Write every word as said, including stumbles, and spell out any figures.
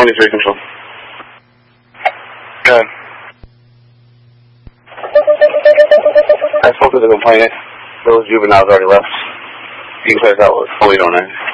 ninety-three control. Go ahead. I spoke to the complainant. Those juveniles already left. You can clear that with fully don't know.